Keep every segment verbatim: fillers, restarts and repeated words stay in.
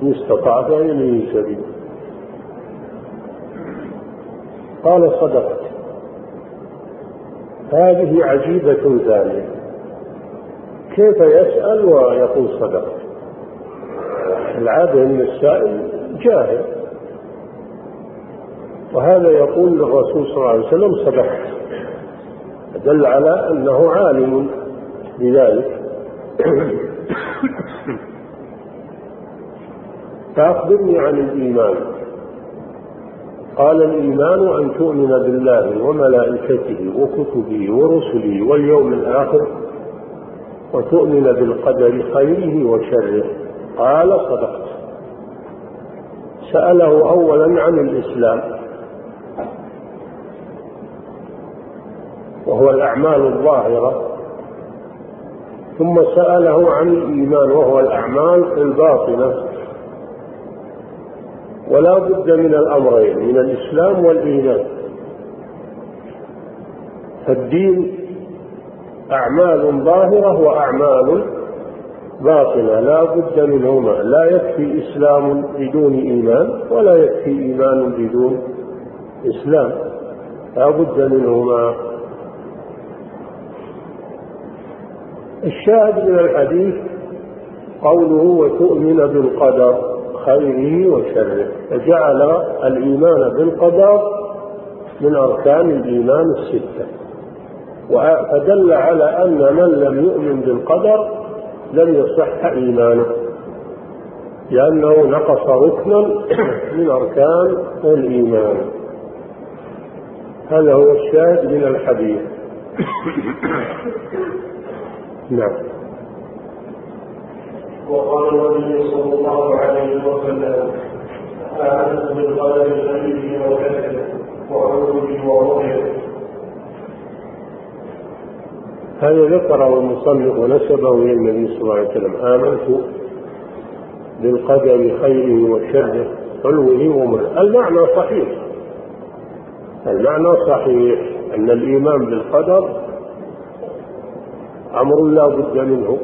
إن استطعت إليه سبيلا. قال صدقت. هذه عجيبة ثانية، كيف يسأل ويقول صدقت؟ العادة أن السائل جاهل، وهذا يقول للرسول صلى الله عليه وسلم صدقت، دل على أنه عالم بذلك. فأخبرني عن الإيمان. قال الإيمان أن تؤمن بالله وملائكته وكتبه ورسله واليوم الآخر وتؤمن بالقدر خيره وشره. قال صدقت. سأله أولا عن الإسلام وهو الأعمال الظاهرة، ثم سأله عن الإيمان وهو الأعمال الباطنة. ولا بد من الأمرين، من الإسلام والإيمان. فالدين أعمال ظاهرة وأعمال باطنة، لا بد منهما. لا يكفي إسلام بدون إيمان، ولا يكفي إيمان بدون إسلام، لا بد منهما. الشاهد من الحديث قوله وتؤمن بالقدر خيره وشره، فجعل الإيمان بالقدر من أركان الإيمان الستة، فدل على أن من لم يؤمن بالقدر لم يصح إيمانه، لأنه نقص ركنا من أركان الإيمان. هذا هو الشاهد من الحديث. نعم. وقال النبي صلى الله عليه وسلم آمنت بالقدر خيره وشره وعلوه وروحه. هذا ذكره المصنف ونسبه إلى النبي صلى الله عليه وسلم. آمنت بالقدر خيره وشره علوه ومره. المعنى صحيح، المعنى صحيح أن الإيمان بالقدر أمر لا بد منه،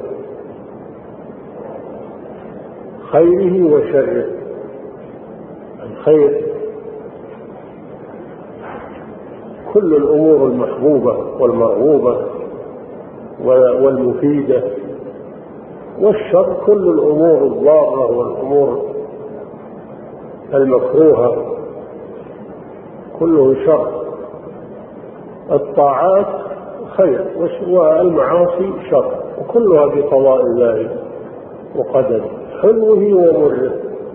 خيره وشره. الخير كل الأمور المحبوبة والمرغوبة والمفيدة، والشر كل الأمور الضارة والأمور المكروهة، كله شر. الطاعات خير والمعاصي شر، وكلها بقضاء الله وقدره، حلوه ومره.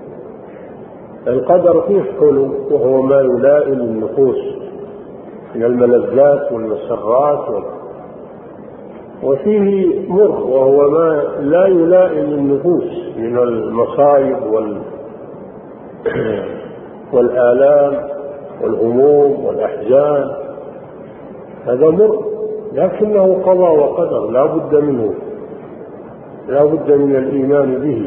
القدر فيه حلو وهو ما يلائم النفوس من الملذات والمسرات، وفيه مر وهو ما لا يلائم النفوس من المصائب والآلام والهموم والأحزان. هذا مر لكنه قضاء وقدر، لا بد منه، لا بد من الإيمان به.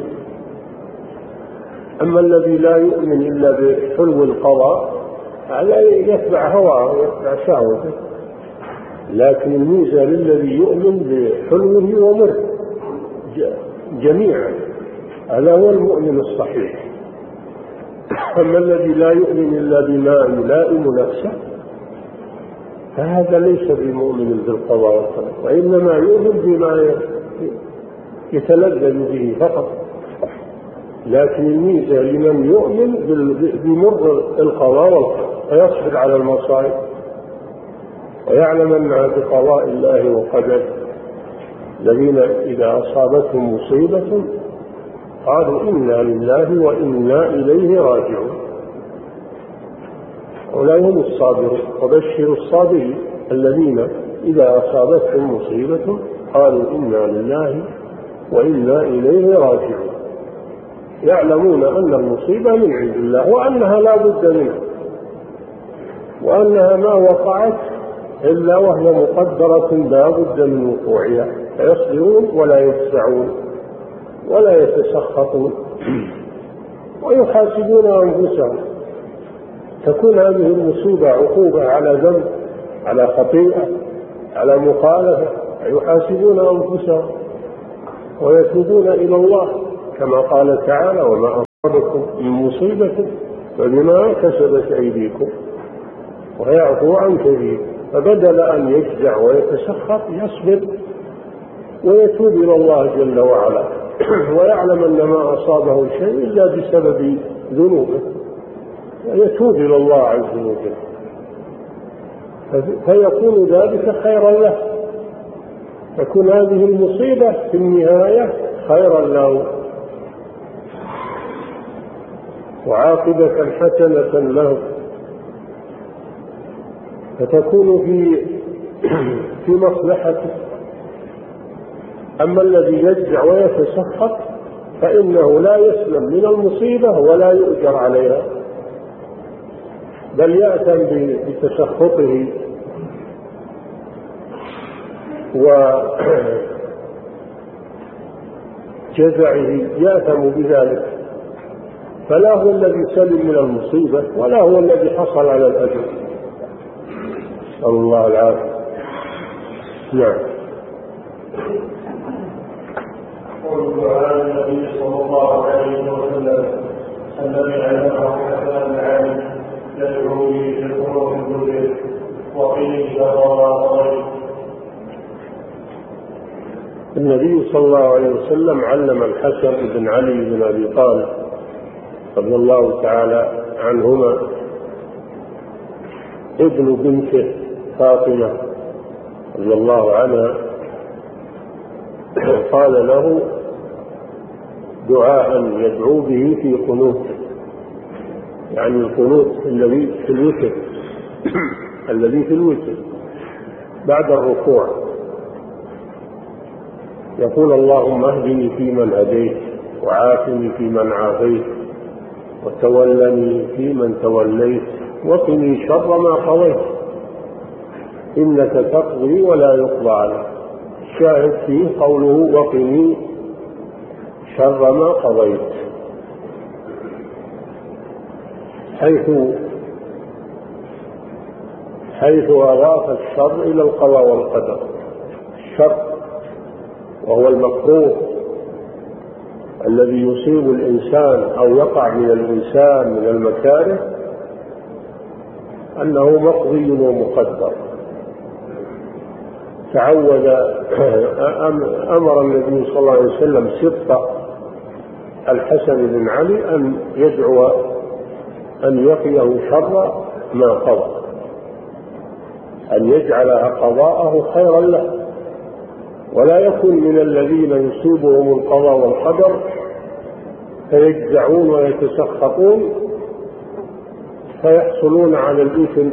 أما الذي لا يؤمن إلا بحلو القضاء هذا يتبع هواه ويتبع شهوته، لكن الميزة للذي يؤمن بحلوه ومره جميعا، هذا هو المؤمن الصحيح. أما الذي لا يؤمن إلا بما يلائم نفسه فهذا ليس بمؤمن بالقضاء والقدر، وإنما يؤمن بما يتلذذ به فقط. لكن الميزة لمن يؤمن بمر القضاء والقدر فيصبر على المصائب ويعلم أنها بقضاء الله وقدره. الذين إذا أصابتهم مصيبة قالوا إنا لله وإنا إليه راجعون، أولئك هم الصابرون. وبشر الصابرين الذين إذا أصابتهم مصيبة قالوا إنا لله وإنا إليه راجعون، يعلمون أن المصيبة من عند الله وأنها لا بد منها، وأنها ما وقعت إلا وهي مقدرة لا بد من وقوعها، فيصبرون ولا يجزعون ولا يتسخطون ويحاسبون أنفسهم. تكون هذه المصيبة عقوبة على ذنب، على خطيئة، على مخالفة، يحاسبون أنفسهم ويتوبون إلى الله كما قال تعالى وما أصابتكم من مصيبة فبما كسبت أيديكم ويعفو عن كثير. فبدل أن يجزع ويتسخط يصبر ويتوب إلى الله جل وعلا ويعلم أن ما أصابه شيء إلا بسبب ذنوبه ويتوب إلى الله عز وجل، فيكون ذلك خيرا له، تكون هذه المصيبة في النهاية خيرا له وعاقبة حسنة له، فتكون في في مصلحته. أما الذي يجزع ويتسخط فإنه لا يسلم من المصيبة ولا يؤجر عليها، بل يأثم بتسخطه وجزعه، يأثم بذلك، فلا هو الذي سلم من المصيبة ولا هو الذي حصل على الأجر. نسأل الله العافية. نعم. قل عن النبي صلى الله عليه وسلم الذي علمه حسن العالم يدعو به في القلوب الدنيا وقيل له النبي صلى الله عليه وسلم علم الحسن بن علي بن أبي طالب رضي الله تعالى عنهما ابن بنته فاطمة رضي الله عنها، قال له دعاء يدعو به في قنوته، يعني القنوت الذي في الوتر الذي في الوتر بعد الركوع، يقول اللهم اهدني فيمن هديت وعافني فيمن عافيت وتولني فيمن توليت وقني شر ما قضيت إنك تقضي ولا يقضى عليك. الشاهد فيه قوله وقني شر ما قضيت، حيث حيث أضاف الشر إلى القضاء والقدر. الشر وهو المكروه الذي يصيب الإنسان أو يقع من الإنسان من المكاره أنه مقضي ومقدر. تعود أمر النبي صلى الله عليه وسلم سبط الحسن بن علي أن يدعو أن يقيه شر ما قضى، أن يجعلها قضاءه خيرا له، ولا يكون من الذين يصيبهم القضاء والقدر فيجزعون ويتسخطون فيحصلون على الإثم.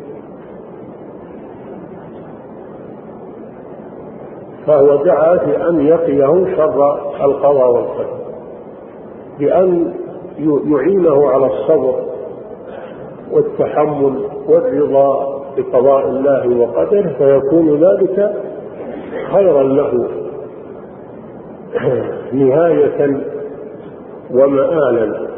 فهو دعا بأن يقيه شر القضاء والقدر، بأن يعينه على الصبر والتحمل والرضا بقضاء الله وقدره، فيكون ذلك خيرا له نهاية ومآلا،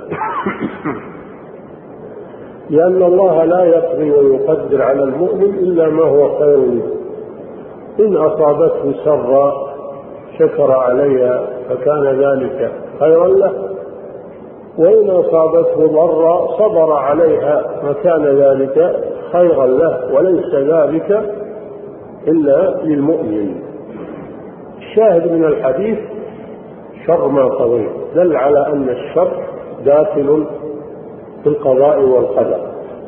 لأن الله لا يقضي ويقدر على المؤمن إلا ما هو خير له. إن أصابته سرا شكر عليها فكان ذلك خيرا له، وإن أصابته ضرا صبر عليها فكان ذلك خيرا له، وليس ذلك إلا للمؤمن. الشاهد من الحديث شر ما قضيت دل على أن الشر داخل في القضاء والقدر،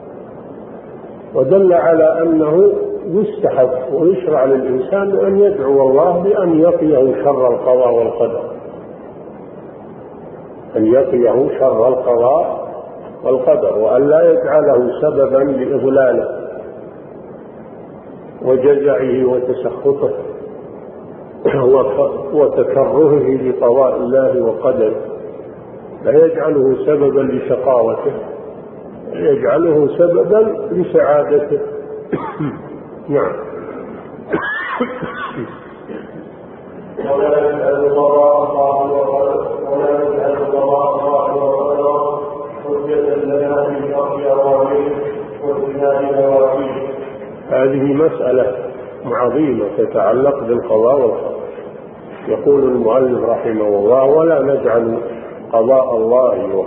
ودل على أنه يستحب ويشرع للإنسان أن يدعو الله بأن يقيه شر القضاء والقدر، أن يقيه شر القضاء والقدر، وأن لا يجعله سببا لإضلاله وجزعه وتسخطه وتكرهه لقضاء الله وقدره، لا يجعله سببا لشقاوته، يجعله سببا لسعادته. نعم. ولا يجعل الله ولا يجعل الله وقدره حجة لنا في ترك أوامره واجتناب نواهيه. هذه مسألة عظيمة تتعلق بالقضاء والقدر. يقول المؤلف رحمه الله ولا نجعل قضاء الله